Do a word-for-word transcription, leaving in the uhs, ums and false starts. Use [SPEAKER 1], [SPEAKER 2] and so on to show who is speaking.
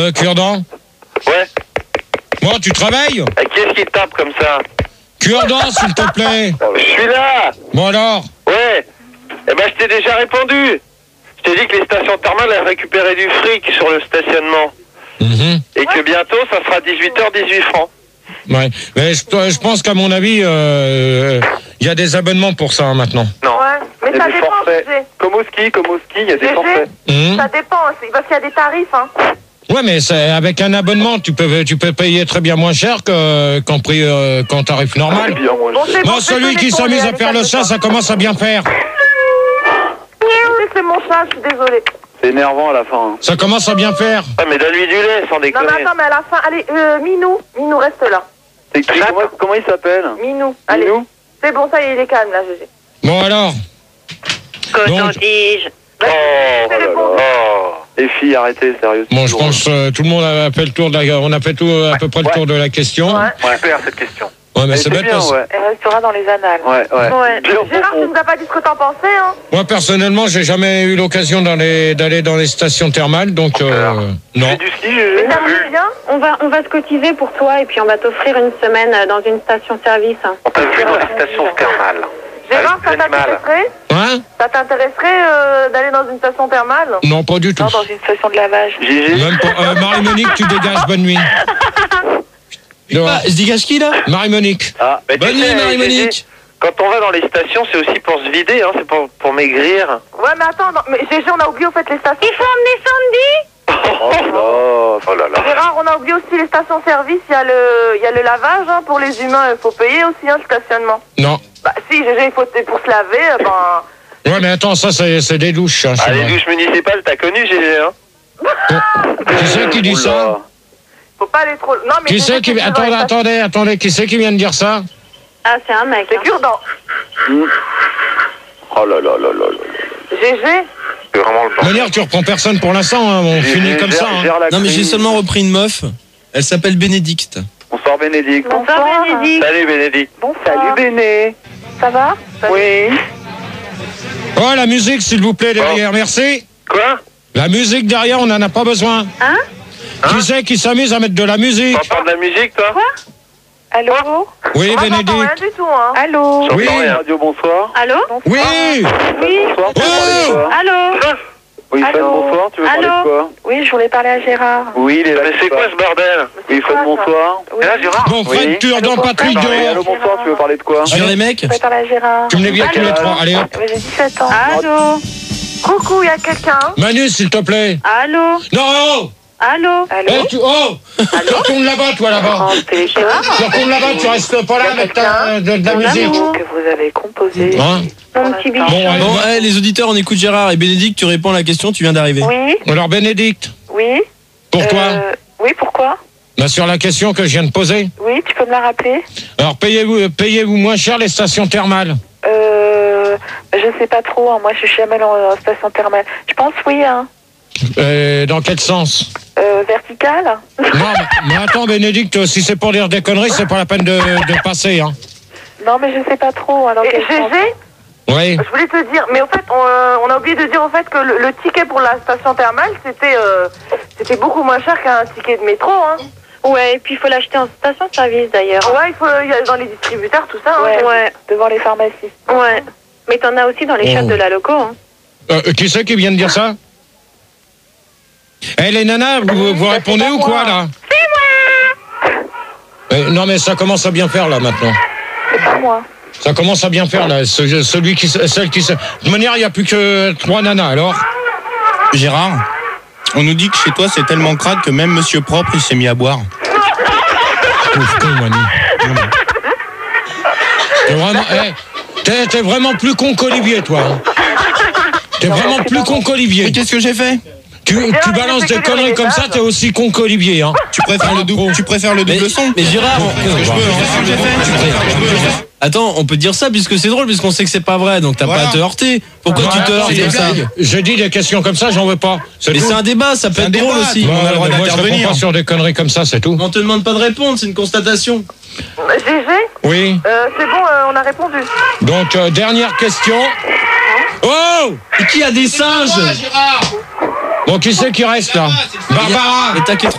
[SPEAKER 1] Euh, Cure-dent.
[SPEAKER 2] Ouais.
[SPEAKER 1] Bon, tu travailles?
[SPEAKER 2] Et qui est-ce qui tape comme ça?
[SPEAKER 1] Cure-dent, s'il te plaît.
[SPEAKER 2] Je suis là.
[SPEAKER 1] Bon alors?
[SPEAKER 2] Ouais. Eh ben, je t'ai déjà répondu. Je t'ai dit que les stations thermales, elles récupéraient du fric sur le stationnement.
[SPEAKER 1] Mmh.
[SPEAKER 2] Et que bientôt, ça sera dix-huit heures dix-huit francs.
[SPEAKER 1] Ouais, mais je, je pense qu'à mon avis, il euh, y a des abonnements pour ça hein, maintenant.
[SPEAKER 2] Non.
[SPEAKER 3] Ouais, mais
[SPEAKER 2] Il y a
[SPEAKER 3] ça
[SPEAKER 2] des
[SPEAKER 3] dépend,
[SPEAKER 2] forfaits.
[SPEAKER 3] G G.
[SPEAKER 2] Comme au ski, comme au ski, il y a des
[SPEAKER 3] G G.
[SPEAKER 2] forfaits.
[SPEAKER 1] Mmh.
[SPEAKER 3] Ça dépend, c'est parce qu'il y a des tarifs, hein.
[SPEAKER 1] Ouais, mais c'est, avec un abonnement, tu peux, tu peux payer très bien moins cher que, qu'en prix, euh, qu'en tarif normal.
[SPEAKER 2] Bien, moi,
[SPEAKER 3] Bon, c'est
[SPEAKER 1] Moi,
[SPEAKER 3] bon,
[SPEAKER 1] celui
[SPEAKER 3] je vais
[SPEAKER 1] qui
[SPEAKER 3] te
[SPEAKER 1] s'amuse
[SPEAKER 3] donner
[SPEAKER 1] à
[SPEAKER 3] ton
[SPEAKER 1] faire le
[SPEAKER 3] lait,
[SPEAKER 1] chat,
[SPEAKER 3] allez,
[SPEAKER 1] ça commence à bien faire.
[SPEAKER 3] C'est mon chat, je suis désolée.
[SPEAKER 2] C'est énervant à la fin. Hein.
[SPEAKER 1] Ça commence à bien faire.
[SPEAKER 2] Ah, mais donne-lui du lait, sans
[SPEAKER 3] Non,
[SPEAKER 2] déconner.
[SPEAKER 3] mais attends, mais à la fin, allez, euh, Minou, Minou, reste là.
[SPEAKER 2] C'est qui? Comment, comment il s'appelle?
[SPEAKER 3] Minou, allez.
[SPEAKER 2] Minou.
[SPEAKER 3] C'est bon, ça y est, il est calme, là, G G.
[SPEAKER 1] Bon alors.
[SPEAKER 4] Coton-tige.
[SPEAKER 2] Oh, oh là là. Oh. Les filles, arrêtez, sérieux.
[SPEAKER 1] Bon, je pense que euh, tout le monde a fait le tour de la, on a fait tout, à peu près le
[SPEAKER 2] Ouais.
[SPEAKER 1] tour de la question.
[SPEAKER 3] Ouais.
[SPEAKER 2] Ouais. Super cette question.
[SPEAKER 1] Ouais, mais
[SPEAKER 2] Elle
[SPEAKER 1] c'est
[SPEAKER 2] était
[SPEAKER 1] bête
[SPEAKER 2] bien,
[SPEAKER 1] parce-
[SPEAKER 2] ouais.
[SPEAKER 3] Elle restera dans les annales.
[SPEAKER 2] Ouais, ouais.
[SPEAKER 3] Ouais.
[SPEAKER 2] Bien,
[SPEAKER 3] Gérard,
[SPEAKER 2] bon,
[SPEAKER 3] tu nous as pas dit ce que t'en pensais, hein.
[SPEAKER 1] Moi, personnellement, j'ai jamais eu l'occasion d'aller, d'aller dans les stations thermales, donc, euh,
[SPEAKER 2] Tu
[SPEAKER 1] non.
[SPEAKER 2] fais du ski,
[SPEAKER 3] Mais
[SPEAKER 2] Gégé?
[SPEAKER 3] ça me bien.
[SPEAKER 4] On va, on va se cotiser pour toi et puis on va t'offrir une semaine dans une station-service.
[SPEAKER 2] On peut le faire dans les stations thermales.
[SPEAKER 3] Gérard, ça
[SPEAKER 2] Avec des animaux.
[SPEAKER 3] t'intéresserait
[SPEAKER 1] Hein?
[SPEAKER 3] Ça t'intéresserait euh, d'aller dans une station thermale?
[SPEAKER 1] Non, pas du tout.
[SPEAKER 3] Non, dans une station de lavage.
[SPEAKER 2] Gégé?
[SPEAKER 1] Même pas. Euh, Marie-Monique, tu dégages, bonne nuit.
[SPEAKER 5] Ah, se dégage qui là?
[SPEAKER 1] Marie-Monique.
[SPEAKER 2] Ah, mais tu
[SPEAKER 5] Bonne nuit
[SPEAKER 2] sais,
[SPEAKER 5] Marie-Monique.
[SPEAKER 2] Gégé, quand on va dans les stations, c'est aussi pour se vider, hein, c'est pour, pour maigrir.
[SPEAKER 3] Ouais, mais attends, non, mais G G, on a oublié au fait les stations.
[SPEAKER 4] Il faut emmener Sandy.
[SPEAKER 2] Oh là là, oh là là.
[SPEAKER 3] Gérard, on a oublié aussi les stations-service. Il y a le, il y a le lavage, hein, pour les humains. Il faut payer aussi, hein, le stationnement.
[SPEAKER 1] Non.
[SPEAKER 3] Bah, si, G G, il faut, pour se laver, euh, ben.
[SPEAKER 1] Ouais, mais attends, ça, c'est, c'est des douches, hein,
[SPEAKER 2] Ah,
[SPEAKER 1] c'est
[SPEAKER 2] les
[SPEAKER 1] vrai.
[SPEAKER 2] douches municipales, t'as connu, Gégé, hein?
[SPEAKER 1] Qui c'est qui dit
[SPEAKER 2] Oula.
[SPEAKER 1] ça?
[SPEAKER 3] Faut pas aller trop. Non, mais.
[SPEAKER 1] Qui
[SPEAKER 3] G G,
[SPEAKER 1] c'est qui.
[SPEAKER 3] c'est
[SPEAKER 1] Attendez,
[SPEAKER 3] dans les stations-
[SPEAKER 1] attendez, attendez, qui c'est qui vient de dire ça?
[SPEAKER 4] Ah, c'est un mec.
[SPEAKER 3] C'est
[SPEAKER 4] hein.
[SPEAKER 3] cure-dent.
[SPEAKER 2] Oh là là là là là.
[SPEAKER 3] G G.
[SPEAKER 2] C'est vraiment le
[SPEAKER 1] De toute manière, tu reprends personne pour l'instant, hein, on finit comme ça. Hein.
[SPEAKER 5] Non mais j'ai seulement repris une meuf. Elle s'appelle Bénédicte.
[SPEAKER 2] Bonsoir Bénédicte.
[SPEAKER 4] Bonsoir, Bénédicte.
[SPEAKER 2] Salut Bénédicte.
[SPEAKER 3] Bonsoir.
[SPEAKER 2] Salut Béné.
[SPEAKER 3] Ça va?
[SPEAKER 2] Oui.
[SPEAKER 1] Oh, la musique, s'il vous plaît, derrière, merci.
[SPEAKER 2] Quoi?
[SPEAKER 1] La musique derrière, on n'en a pas besoin.
[SPEAKER 4] Hein?
[SPEAKER 1] Qui c'est qui s'amuse à mettre de la musique?
[SPEAKER 2] Tu entends de la musique, toi?
[SPEAKER 3] Allô?
[SPEAKER 1] Oui,
[SPEAKER 3] Moi, j'entends rien
[SPEAKER 1] Bénédicte.
[SPEAKER 3] du tout, hein.
[SPEAKER 4] Allô?
[SPEAKER 2] J'entends
[SPEAKER 1] Oui.
[SPEAKER 2] rien. Radio, bonsoir.
[SPEAKER 4] Allô?
[SPEAKER 1] Oui.
[SPEAKER 4] Oui.
[SPEAKER 2] Bonsoir, tu veux parler de quoi?
[SPEAKER 4] Allô?
[SPEAKER 2] Oui, Fan,
[SPEAKER 3] Allô.
[SPEAKER 2] bonsoir, tu veux parler
[SPEAKER 4] Allô.
[SPEAKER 2] de quoi?
[SPEAKER 3] Oui, je voulais parler à Gérard.
[SPEAKER 2] Oui, il est là. Mais c'est quoi ce bordel? Oui, Fan, bonsoir.
[SPEAKER 3] Oui.
[SPEAKER 2] Et là, Gérard?
[SPEAKER 1] Bon, Fred,
[SPEAKER 2] Oui.
[SPEAKER 1] tu entends Patrick
[SPEAKER 2] Allô,
[SPEAKER 1] dehors.
[SPEAKER 2] bonsoir, tu veux parler de quoi?
[SPEAKER 5] Je viens les mecs.
[SPEAKER 3] Je voulais parler à Gérard.
[SPEAKER 1] Tu me les viens tous les trois. Allez, hop.
[SPEAKER 3] Oui, j'ai dix-sept ans.
[SPEAKER 4] Allô?
[SPEAKER 3] Coucou, il y a quelqu'un?
[SPEAKER 1] Manu, s'il te plaît.
[SPEAKER 4] Allô?
[SPEAKER 1] Non.
[SPEAKER 4] Allô?
[SPEAKER 1] Eh, tu, oh. Tu retournes là-bas, toi, là-bas. Tu retournes là-bas, tu restes pas là avec ta, de, de la musique.
[SPEAKER 3] Que vous avez composé.
[SPEAKER 1] Hein?
[SPEAKER 4] Mon petit bichon.
[SPEAKER 1] Bon, allez,
[SPEAKER 5] Bon,
[SPEAKER 1] va-
[SPEAKER 5] eh, les auditeurs, on écoute Gérard et Bénédicte, tu réponds à la question, tu viens d'arriver.
[SPEAKER 3] Oui,
[SPEAKER 1] Alors, Bénédicte,
[SPEAKER 3] oui.
[SPEAKER 1] pour toi,
[SPEAKER 3] Euh, oui, pourquoi?
[SPEAKER 1] bah, sur la question que je viens de poser.
[SPEAKER 3] Oui, tu peux me la rappeler?
[SPEAKER 1] Alors, payez-vous, payez-vous moins cher les stations thermales?
[SPEAKER 3] Euh, je sais pas trop, hein. Moi je suis jamais en, en station thermale. Je pense oui, hein.
[SPEAKER 1] Euh, dans quel sens?
[SPEAKER 3] Euh, verticale?
[SPEAKER 1] Non, mais, mais attends, Bénédicte, si c'est pour dire des conneries, c'est pas la peine de, de passer, hein.
[SPEAKER 3] Non, mais je sais pas trop. Alors, G G,
[SPEAKER 1] Oui.
[SPEAKER 3] je voulais te dire, mais au fait, on, euh, on a oublié de dire au fait que le, le ticket pour la station thermale, c'était euh, c'était beaucoup moins cher qu'un ticket de métro, hein.
[SPEAKER 4] Ouais, et puis il faut l'acheter en station-service d'ailleurs.
[SPEAKER 3] Ouais, il faut il y a dans les distributeurs, tout ça.
[SPEAKER 4] Ouais,
[SPEAKER 3] hein,
[SPEAKER 4] ouais.
[SPEAKER 3] Devant les pharmacies.
[SPEAKER 4] Ouais. Mais t'en as aussi dans les
[SPEAKER 1] Oh.
[SPEAKER 4] shops de la loco. Hein.
[SPEAKER 1] Euh, qui c'est qui vient de dire ça? Eh, les nanas, vous, vous répondez ou quoi, là? C'est moi. Euh, non, mais ça commence à bien faire, là, maintenant.
[SPEAKER 3] C'est pas moi.
[SPEAKER 1] Ça commence à bien faire, là. Ce- celui qui, celle qui... se- De toute manière, il n'y a plus que trois nanas, alors.
[SPEAKER 5] Gérard, on nous dit que chez toi c'est tellement crade que même Monsieur Propre il s'est mis à boire.
[SPEAKER 1] Pauvre con, Manu. Non, mais- T'es vraiment... eh, t'es, t'es vraiment plus con qu'Olivier, toi. hein. T'es vraiment plus con
[SPEAKER 5] Mais
[SPEAKER 1] qu'Olivier.
[SPEAKER 5] qu'est-ce que j'ai fait?
[SPEAKER 1] Tu, tu balances des conneries comme ça, t'es aussi con qu'Olivier, hein.
[SPEAKER 5] Tu préfères le double, tu préfères le double
[SPEAKER 6] Mais,
[SPEAKER 5] son?
[SPEAKER 6] mais Gérard, on-
[SPEAKER 5] Qu'est-ce que je peux, hein? Qu'est-ce que j'ai fait? Tu préfères que je peux?
[SPEAKER 6] attends, on peut dire ça puisque c'est drôle, puisqu'on sait que c'est pas vrai, donc t'as
[SPEAKER 5] Voilà.
[SPEAKER 6] pas à te heurter. Pourquoi
[SPEAKER 1] Ouais,
[SPEAKER 6] tu te heurtes
[SPEAKER 1] c'est
[SPEAKER 6] comme
[SPEAKER 1] des
[SPEAKER 6] ça?
[SPEAKER 1] blagues. J'ai dit des questions comme ça, j'en veux pas. C'est
[SPEAKER 6] Mais
[SPEAKER 1] tout.
[SPEAKER 6] c'est un débat, ça peut
[SPEAKER 5] C'est un
[SPEAKER 6] être drôle
[SPEAKER 5] débat,
[SPEAKER 6] aussi.
[SPEAKER 5] on a le droit
[SPEAKER 1] Ouais, moi, je réponds
[SPEAKER 5] d'intervenir.
[SPEAKER 1] pas sur des conneries comme ça, c'est tout.
[SPEAKER 6] On te demande pas de répondre, c'est une constatation.
[SPEAKER 3] G G,
[SPEAKER 1] Oui.
[SPEAKER 3] euh, c'est bon, euh, on a répondu.
[SPEAKER 1] Donc, euh, dernière question. Oh!
[SPEAKER 6] Et qui a des singes?
[SPEAKER 1] Bon, qui c'est qui reste, là? Barbara!
[SPEAKER 6] Mais t'inquiète